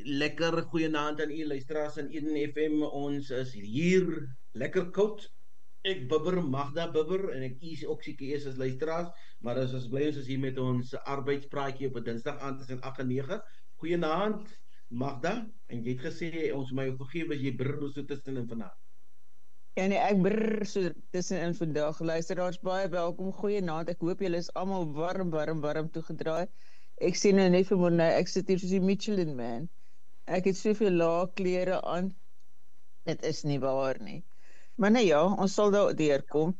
Lekker goeienaand aan u luisteraars in Eden FM. Ons is hier lekker koud. Ek bibber, Magda bibber en ek is ook seker eers as luisteraars, maar as ons bly ons is hier met ons arbeidspraatjie op 'n Dinsdag aand tussen 8 en 9. Goeienaand Magda, en jy het gesê ons moet my vergewe as jy brrr so tussenin vanaand. Ja nee, ek brrr so tussenin vandag. Luisteraars, baie welkom. Goeienaand. Ek hoop julle is almal warm toegedraai. Ek sien nou net vanmôre, ek sit hier soos die Michelin man. Ek het soveel lae klere aan. Dit is nie waar nie. Maar nou ja, ons sal daar deurkom.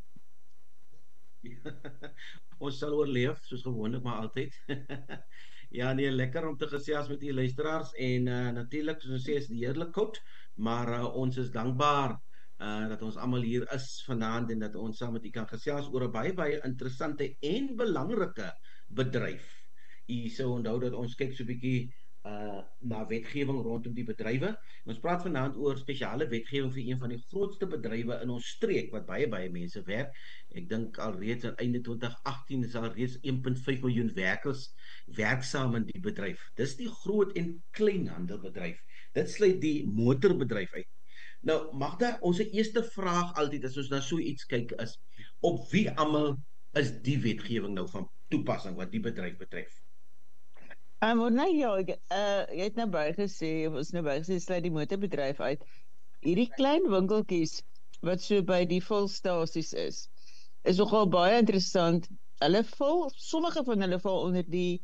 Ons sal oorleef, soos gewoonlik maar altyd. Ja nee, lekker om te gesels met u luisteraars en natuurlik soos ons sê is die heerlik koud, maar ons is dankbaar dat ons almal hier is vanaand en dat ons saam met u kan gesels oor 'n baie interessante en belangrike bedryf. U sou onthou dat ons kyk so 'n bietjie na wetgewing rondom die bedrywe. Ons praat vanaand oor spesiale wetgewing vir een van die grootste bedrywe in ons streek wat baie mense werk. Ek dink alreeds aan einde 2018 is al reeds 1.5 miljoen werkers werksaam in die bedryf. Dis die groot en kleinhandelbedryf. Dit sluit die motorbedryf uit. Nou, Magda, ons eerste vraag altyd as ons na so iets kyk is, op wie almal is die wetgewing nou van toepassing wat die bedryf betref? Nou ja, jy het nou bygesê, sluit die motorbedryf uit. Hierdie klein winkeltjies wat so by die volstasies is nogal baie interessant. Sommige van hulle val onder die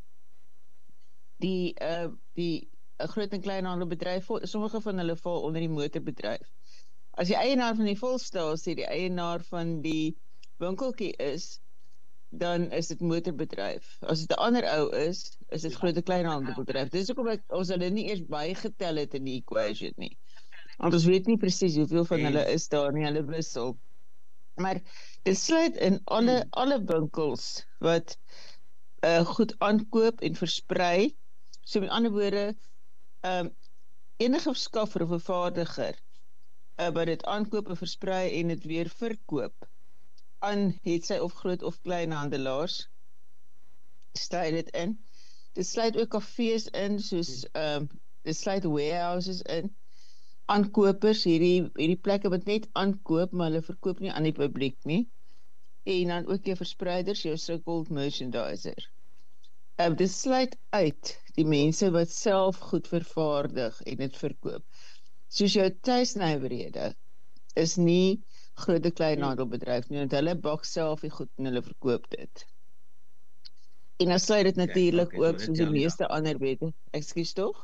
groot en kleinhandelbedryf, sommige van hulle val onder die motorbedryf. As die eienaar van die volstasie die eienaar van die winkeltjie is, dan is dit motorbedryf. As dit 'n ander ou is dit groot en kleinhandelbedryf. Dis hoekom ons hulle nie eers bygetel het in die equation nie. Want ons weet nie presies hoeveel van hulle is daar nie, hulle wissel. Maar dit sluit in alle winkels wat goed aankoop en versprei. So met ander woorde, enige skaffer of 'n vervaardiger wat dit aankoop en versprei en dit weer verkoop aan het sy of groot of klein handelaars, sluit dit in. Dit sluit ook kafees in, soos dit sluit warehouses in. Aankopers, hierdie plekke wat net aankoop, maar hulle verkoop nie aan die publiek nie. En dan ook jou verspreiders, jou so-called merchandiser. Dit sluit uit die mense wat self goed vervaardig en dit verkoop. Soos jou tuisnywerhede is nie groot kleinhandelbedryf nie, want hulle bak self die goed en hulle verkoop dit. En dan sluit dit natuurlik ook soos die meeste ander wette. Ekskuus tog?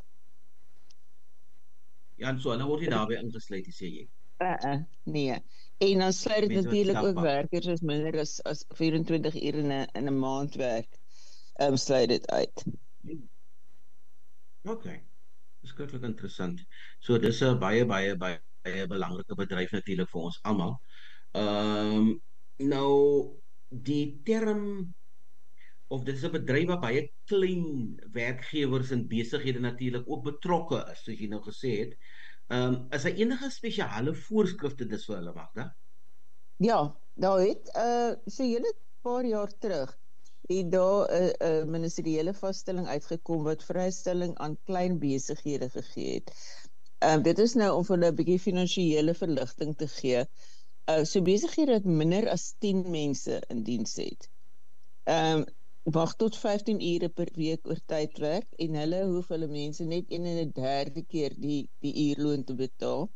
Ja, en so, nou word jy daarbey ingesluit, sê jy. Nee. En dan sluit dit natuurlik ook werkers as minder as 24 uur in 'n maand werk. Sluit dit uit. Okay. Beskiklik interessant. So dis 'n baie belangrike bedryf natuurlik vir ons almal. Nou die term of dis 'n bedryf waar baie klein werkgewers en besighede natuurlik ook betrokke is, soos jy nou gesê het. Is daar enige spesiale voorskrifte dis vir hulle, Magda? Ja, daar het so julle paar jaar terug het daar 'n ministeriële vaststelling uitgekom wat vrystelling aan klein besighede gegee het. Dit is nou om vir hulle 'n bietjie finansiële verligting te gee. So besighede wat minder as 10 mense in diens het. Mag tot 15 ure per week oor tyd werk en hulle hoef hulle mense net 1/3 keer die uurloon te betaal.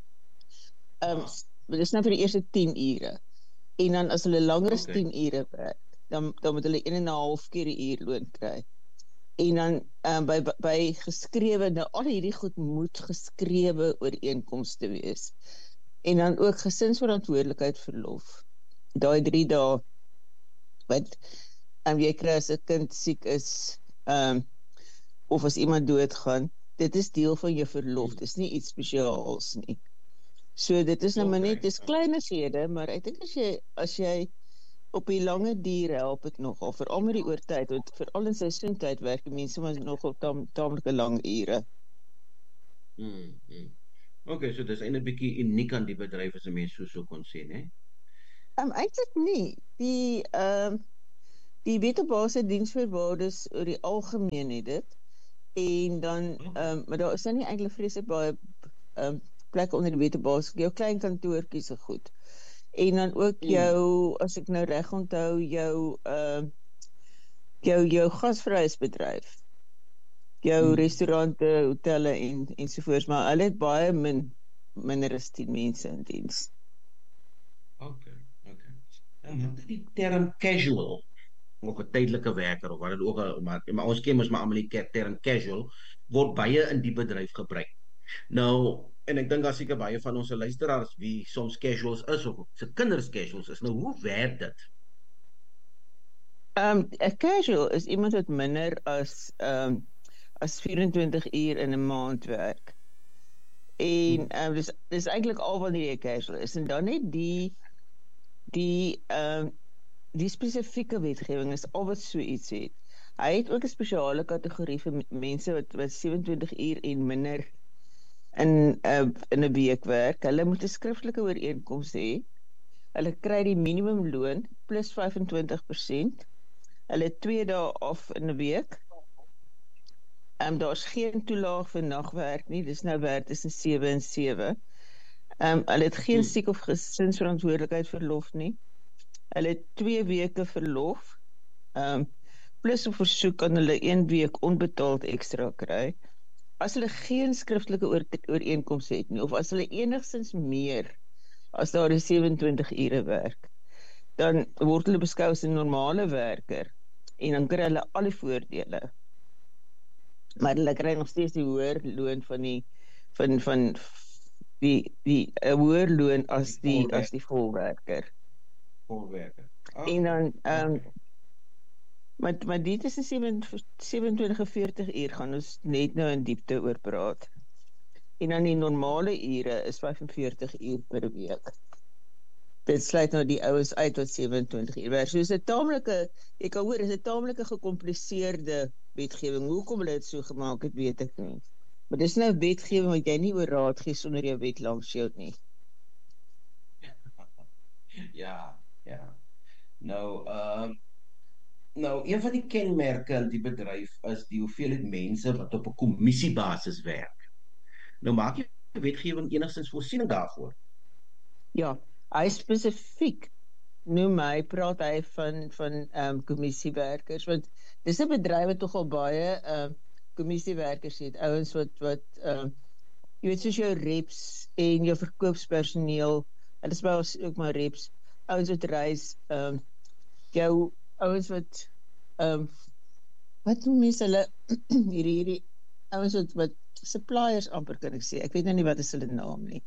Dit is nou vir die eerste 10 ure. En dan as hulle langer as 10 ure werk, dan moet hulle 1,5 keer die uurloon kry. En dan by geskrewe, nou al hierdie goed moet geskrewe ooreenkomste wees. En dan ook gesinsverantwoordelikheid verlof. Daai 3 dae wat jy kry as 'n kind siek is, of as iemand doodgaan, dit is deel van jou verlof, dit is nie iets spesiaals nie. So dit is nou maar net, dis kleinighede, maar ek dink as jy op die lange duur help het nogal, veral met die oortyd, want veral in seisoentyd werk die mense maar nogal tamelike lang ure. Okay, so dis eintlik 'n bietjie uniek aan die bedryf as 'n mens so kon sê, né? Eintlik nie. Die wet op basis diensvoorwaardes oor die algemeen het dit, En dan maar daar is nou nie eintlik vreeslik baie plekke onder die wetbasis, jou klein kantoortjies is goed. En dan ook jou, as ek nou reg onthou, jou gasvryheidsbedryf, jou restaurante, hotelle ensovoorts, maar hulle het baie minder as 10 mense in diens. Okay. En die term casual, of 'n tydelike werker of wat dit ook al, maar ons ken mos maar almal die term casual word baie in die bedryf gebruik. Nou, en ek dink daar seker baie van ons luisteraars wie soms casuals is of se kinders casuals is. Nou, hoe werk dit? 'n Casual is iemand wat minder as 24 uur in 'n maand werk. En dis eintlik al wat die casual is. En dan net die spesifieke wetgewing is al wat so iets het. Hy het ook 'n spesiale kategorie vir mense wat 27 uur en minder in 'n week werk. Hulle moet 'n skriftelike ooreenkoms hê. Hulle kry die minimumloon plus 25%. Hulle het 2 dae af in 'n week. Daar's geen toelaag vir nagwerk nie. Dis nou werk tussen 7 en 7. Hulle het geen siek of gesinsverantwoordelikheid verlof nie. Hulle het 2 weke verlof. Plus op versoek kan hulle 1 week onbetaald ekstra kry. As hulle geen skriftelike ooreenkoms het nie, of as hulle enigstens meer as daar 27 ure werk, dan word hulle beskou as 'n normale werker en dan kry hulle al die voordele. Maar hulle kry nog steeds die hoër loon van die hoër loon as die volwerker. En dan maar dit is 27 en 40 uur gaan ons net nou in diepte oor praat. En dan die normale ure is 45 uur per week. Dit sluit nou die ouens uit wat 27 uur werk. So is 'n taamlike, jy kan hoor, is 'n taamlike gecompliseerde wetgewing. Hoekom hulle dit so gemaak het, weet ek nie. Maar dis nou wetgewing wat jy nie oor raad gee sonder jou wet langs jou nie. Ja. Nou, een van die kenmerke in die bedryf is die hoeveelheid mense wat op 'n kommissiebasis werk. Nou maak jy wetgewing enigstens voorsiening daarvoor? Ja, hy spesifiek praat hy van kommissiewerkers, want dis 'n bedryf wat tog al baie kommissiewerkers het, ouens wat jy weet soos jou reps en jou verkoopspersoneel, hulle is by ons ook maar reps, ouens wat reis, jou ouens wat wat noem mense hulle hierdie ouens wat suppliers amper kan ek sê. Ek weet nou nie wat is hulle naam nie.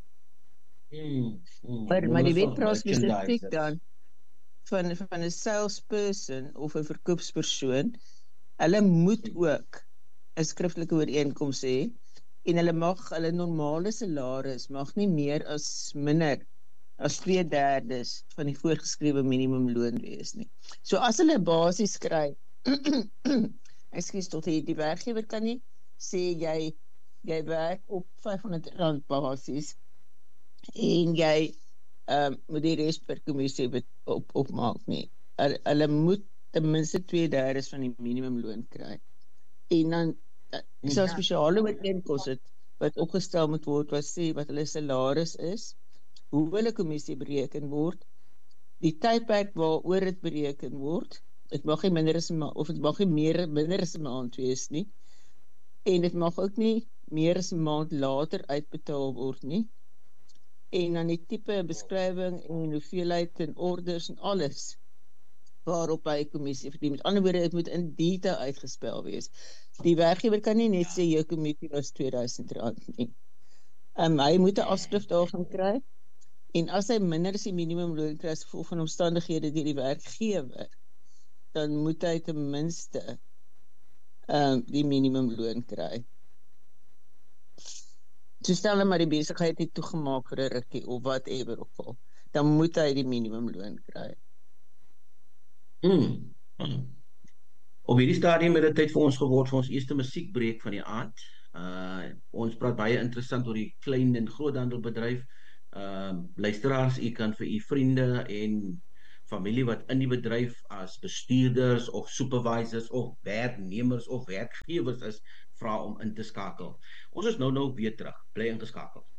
Maar die wet praat spesifiek dan van 'n salesperson of 'n verkoopspersoon. Hulle moet ook 'n skriftelike ooreenkoms hê en hulle normale salaris mag nie meer as minder as 2/3 van die voorgeskrewe minimumloon wees nie. So as hulle basies kry, ekskuus tot die werkgewer kan nie sê jy werk op R500 basis en jy moet die res per kommissie opmaak nie. Hulle moet ten minste 2/3 van die minimumloon kry. En dan sal spesiale ooreenkoms wat opgestel moet word wat sê wat hulle salaris is, hoe hulle kommissie bereken word, die tydperk waaroor dit bereken word. Dit mag nie minder as 'n maand of dit mag nie minder as 'n maand wees nie. En dit mag ook nie meer as 'n maand later uitbetaal word nie. En dan die tipe beskrywing en hoeveelheid en orders en alles waarop hy 'n kommissie verdien. Met ander woorde, dit moet in detail uitgespel wees. Die werkgewer kan nie net sê jou kommissie was R2000 nie. Hy moet 'n afskrif daarvan kry. En as hy minder as die minimumloon kry as gevolg van omstandighede deur die werkgewer, dan moet hy ten minste die minimumloon kry. So stel nou maar die besigheid het toegemaak vir 'n rukkie of whatever ook al, dan moet hy die minimumloon kry. Op hierdie stadium het dit tyd vir ons geword vir ons eerste musiekbreek van die aand. Ons praat baie interessant oor die klein en groothandelbedryf. Luisteraars, u kan vir u vriende en familie wat in die bedryf as bestuurders of supervisors of werknemers of werkgewers is, vra om in te skakel. Ons is nou weer terug. Bly ingeskakel.